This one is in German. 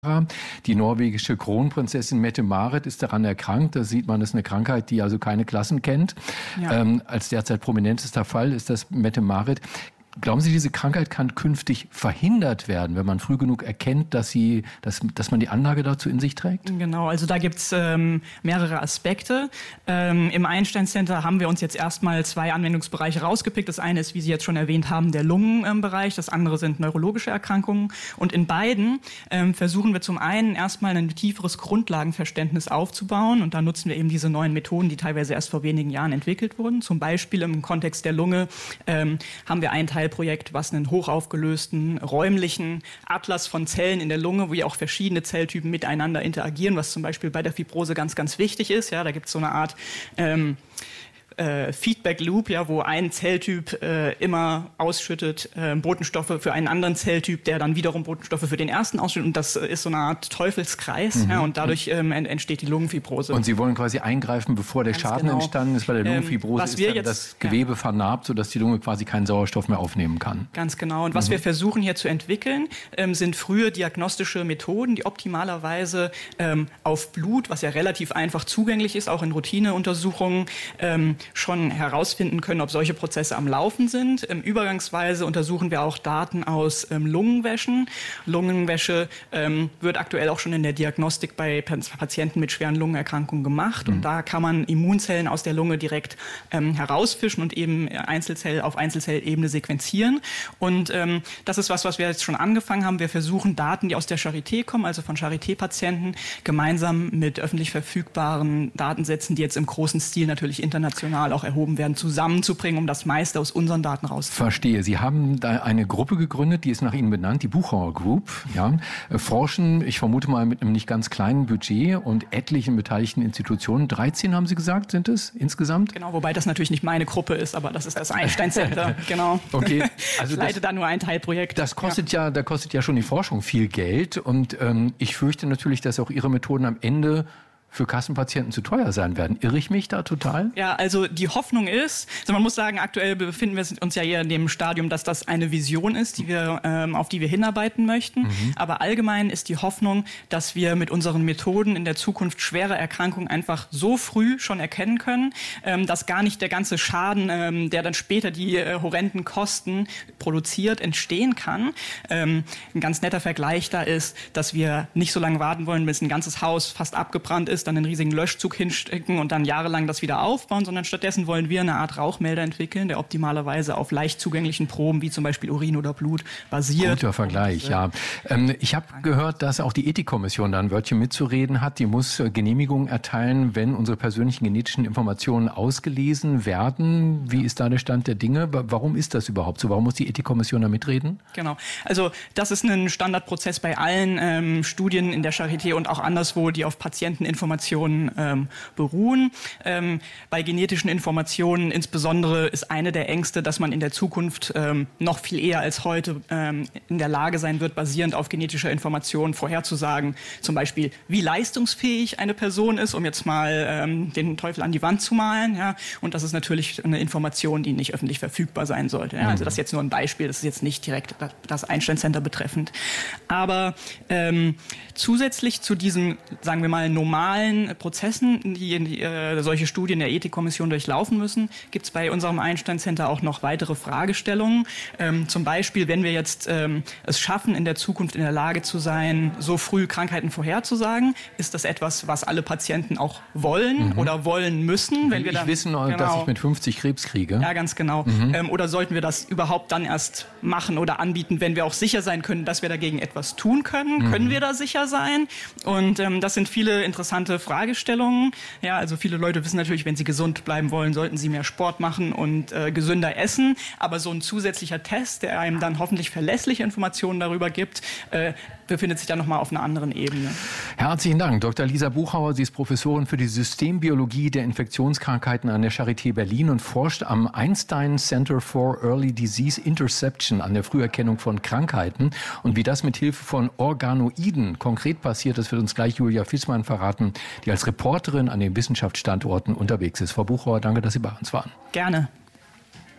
Die norwegische Kronprinzessin Mette-Marit ist daran erkrankt. Da sieht man, das ist eine Krankheit, die also keine Klassen kennt. Ja. Als derzeit prominentester Fall ist das Mette-Marit. Glauben Sie, diese Krankheit kann künftig verhindert werden, wenn man früh genug erkennt, dass man die Anlage dazu in sich trägt? Genau, also da gibt's mehrere Aspekte. Im Einstein Center haben wir uns jetzt erstmal 2 Anwendungsbereiche rausgepickt. Das eine ist, wie Sie jetzt schon erwähnt haben, der Lungenbereich. Das andere sind neurologische Erkrankungen. Und in beiden versuchen wir zum einen erstmal ein tieferes Grundlagenverständnis aufzubauen. Und da nutzen wir eben diese neuen Methoden, die teilweise erst vor wenigen Jahren entwickelt wurden. Zum Beispiel im Kontext der Lunge haben wir einen Teilprojekt, was einen hochaufgelösten räumlichen Atlas von Zellen in der Lunge, wo ja auch verschiedene Zelltypen miteinander interagieren, was zum Beispiel bei der Fibrose ganz, ganz wichtig ist. Ja, da gibt es so eine Art Feedback Loop, ja, wo ein Zelltyp immer ausschüttet Botenstoffe für einen anderen Zelltyp, der dann wiederum Botenstoffe für den ersten ausschüttet. Und das ist so eine Art Teufelskreis. Ja, und dadurch entsteht die Lungenfibrose. Und Sie wollen quasi eingreifen, bevor der Schaden entstanden ist. Bei der Lungenfibrose ist dann das Gewebe vernarbt, sodass die Lunge quasi keinen Sauerstoff mehr aufnehmen kann. Ganz genau. Und was wir versuchen hier zu entwickeln, sind frühe diagnostische Methoden, die optimalerweise auf Blut, was ja relativ einfach zugänglich ist, auch in Routineuntersuchungen, schon herausfinden können, ob solche Prozesse am Laufen sind. Übergangsweise untersuchen wir auch Daten aus Lungenwäschen. Lungenwäsche wird aktuell auch schon in der Diagnostik bei Patienten mit schweren Lungenerkrankungen gemacht. Und da kann man Immunzellen aus der Lunge direkt herausfischen und eben auf Einzelzellebene sequenzieren. Und das ist was wir jetzt schon angefangen haben. Wir versuchen Daten, die aus der Charité kommen, also von Charité-Patienten, gemeinsam mit öffentlich verfügbaren Datensätzen, die jetzt im großen Stil natürlich international auch erhoben werden, zusammenzubringen, um das meiste aus unseren Daten rauszuholen. Verstehe. Sie haben da eine Gruppe gegründet, die ist nach Ihnen benannt, die Buchauer Group. Ja, forschen, ich vermute mal, mit einem nicht ganz kleinen Budget und etlichen beteiligten Institutionen. 13 haben Sie gesagt, sind es insgesamt? Genau, wobei das natürlich nicht meine Gruppe ist, aber das ist das Einstein Center. Genau. Okay. Also ich leite da nur ein Teilprojekt. Da kostet ja schon die Forschung viel Geld und ich fürchte natürlich, dass auch Ihre Methoden am Ende für Kassenpatienten zu teuer sein werden. Irre ich mich da total? Ja, also die Hoffnung ist, also man muss sagen, aktuell befinden wir uns ja eher in dem Stadium, dass das eine Vision ist, auf die wir hinarbeiten möchten. Aber allgemein ist die Hoffnung, dass wir mit unseren Methoden in der Zukunft schwere Erkrankungen einfach so früh schon erkennen können, dass gar nicht der ganze Schaden, der dann später die horrenden Kosten produziert, entstehen kann. Ein ganz netter Vergleich da ist, dass wir nicht so lange warten wollen, bis ein ganzes Haus fast abgebrannt ist, dann einen riesigen Löschzug hinstecken und dann jahrelang das wieder aufbauen, sondern stattdessen wollen wir eine Art Rauchmelder entwickeln, der optimalerweise auf leicht zugänglichen Proben, wie zum Beispiel Urin oder Blut, basiert. Guter Vergleich, ja. Ich habe gehört, dass auch die Ethikkommission da ein Wörtchen mitzureden hat. Die muss Genehmigungen erteilen, wenn unsere persönlichen genetischen Informationen ausgelesen werden. Wie ist da der Stand der Dinge? Warum ist das überhaupt so? Warum muss die Ethikkommission da mitreden? Genau. Also das ist ein Standardprozess bei allen Studien in der Charité und auch anderswo, die auf Patienteninformationen beruhen. Bei genetischen Informationen insbesondere ist eine der Ängste, dass man in der Zukunft noch viel eher als heute in der Lage sein wird, basierend auf genetischer Information vorherzusagen, zum Beispiel, wie leistungsfähig eine Person ist, um jetzt mal den Teufel an die Wand zu malen. Ja? Und das ist natürlich eine Information, die nicht öffentlich verfügbar sein sollte. Ja? Also das ist jetzt nur ein Beispiel, das ist jetzt nicht direkt das Einstein Center betreffend. Aber zusätzlich zu diesen, sagen wir mal, normalen Prozessen, die solche Studien der Ethikkommission durchlaufen müssen, gibt es bei unserem Einstein Center auch noch weitere Fragestellungen. Zum Beispiel, wenn wir jetzt es schaffen, in der Zukunft in der Lage zu sein, so früh Krankheiten vorherzusagen, ist das etwas, was alle Patienten auch wollen oder wollen müssen. Wenn wir dann wissen, dass ich mit 50 Krebs kriege. Ja, ganz genau. Oder sollten wir das überhaupt dann erst machen oder anbieten, wenn wir auch sicher sein können, dass wir dagegen etwas tun können? Können wir da sicher sein? Und das sind viele interessante Fragestellungen. Ja, also viele Leute wissen natürlich, wenn sie gesund bleiben wollen, sollten sie mehr Sport machen und gesünder essen. Aber so ein zusätzlicher Test, der einem dann hoffentlich verlässliche Informationen darüber gibt, befindet sich dann nochmal auf einer anderen Ebene. Herzlichen Dank, Dr. Lisa Buchauer. Sie ist Professorin für die Systembiologie der Infektionskrankheiten an der Charité Berlin und forscht am Einstein Center for Early Disease Interception an der Früherkennung von Krankheiten. Und wie das mit Hilfe von Organoiden konkret passiert, das wird uns gleich Julia Fißmann verraten, die als Reporterin an den Wissenschaftsstandorten unterwegs ist. Frau Buchauer, danke, dass Sie bei uns waren. Gerne.